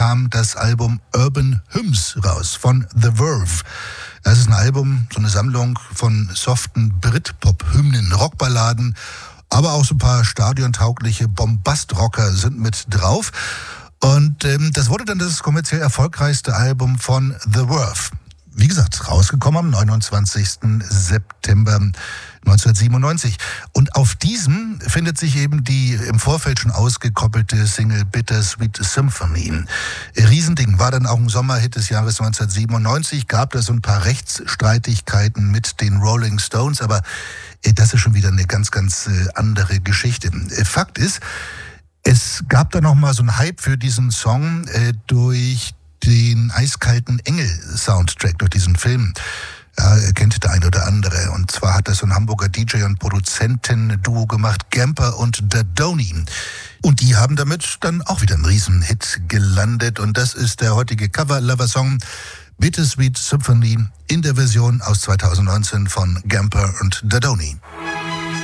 kam das Album Urban Hymns raus von The Verve. Das ist ein Album, so eine Sammlung von soften Britpop-Hymnen, Rockballaden, aber auch so ein paar stadiontaugliche Bombastrocker sind mit drauf. Und das wurde dann das kommerziell erfolgreichste Album von The Verve. Wie gesagt, rausgekommen am 29. September 1997. Und auf diesem findet sich eben die im Vorfeld schon ausgekoppelte Single Bittersweet Symphony. Riesending, war dann auch ein Sommerhit des Jahres 1997, gab da so ein paar Rechtsstreitigkeiten mit den Rolling Stones, aber das ist schon wieder eine ganz, ganz andere Geschichte. Fakt ist, es gab da nochmal so einen Hype für diesen Song durch den Eiskalten Engel-Soundtrack, durch diesen Film. Ja, kennt der eine oder andere. Und zwar hat das so ein Hamburger DJ und Produzenten-Duo gemacht, Gamper und Dadoni. Und die haben damit dann auch wieder einen Riesenhit gelandet. Und das ist der heutige Cover-Lover-Song Bittersweet Symphony in der Version aus 2019 von Gamper und Dadoni.